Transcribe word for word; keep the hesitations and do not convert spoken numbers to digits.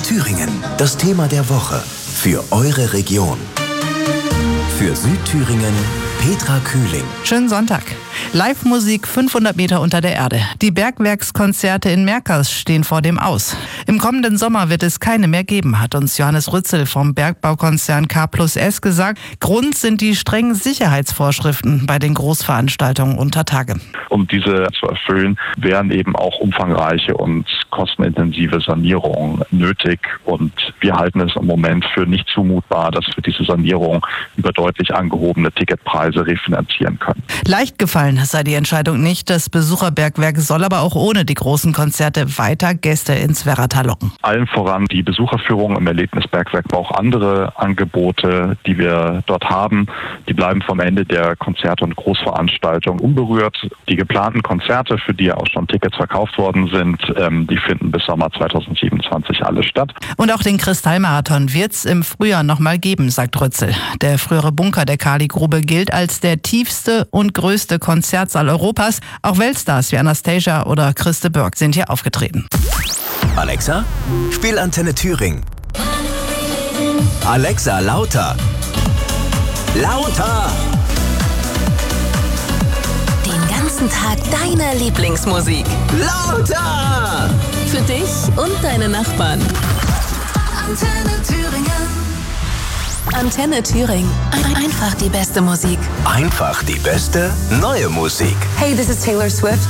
Thüringen. Das Thema der Woche für eure Region. Für Südthüringen Petra Kühling. Schönen Sonntag. Live-Musik fünfhundert Meter unter der Erde. Die Bergwerkskonzerte in Merkers stehen vor dem Aus. Im kommenden Sommer wird es keine mehr geben, hat uns Johannes Rützel vom Bergbaukonzern K plus S gesagt. Grund sind die strengen Sicherheitsvorschriften bei den Großveranstaltungen unter Tage. Um diese zu erfüllen, wären eben auch umfangreiche und kostenintensive Sanierungen nötig. Und wir halten es im Moment für nicht zumutbar, dass wir diese Sanierung über deutlich angehobene Ticketpreise refinanzieren können. Leicht gefallen sei die Entscheidung nicht. Das Besucherbergwerk soll aber auch ohne die großen Konzerte weiter Gäste ins Werratal locken. Allen voran die Besucherführung im Erlebnisbergwerk, aber auch andere Angebote, die wir dort haben, die bleiben vom Ende der Konzerte und Großveranstaltungen unberührt. Die geplanten Konzerte, für die ja auch schon Tickets verkauft worden sind, ähm, die finden bis Sommer zweitausendsiebenundzwanzig alle statt. Und auch den Kristallmarathon wird es im Frühjahr nochmal geben, sagt Rützel. Der frühere Bunker der Kaligrube gilt als der tiefste und größte Konzertsaal Europas. Auch Weltstars wie Anastasia oder Christe Burg sind hier aufgetreten. Alexa, spiel Antenne Thüringen. Alexa, lauter. Lauter! Den ganzen Tag deine Lieblingsmusik. Lauter! Für dich und deine Nachbarn. Antenne Thüringen. Antenne Thüringen. Einfach die beste Musik. Einfach die beste neue Musik. Hey, this is Taylor Swift.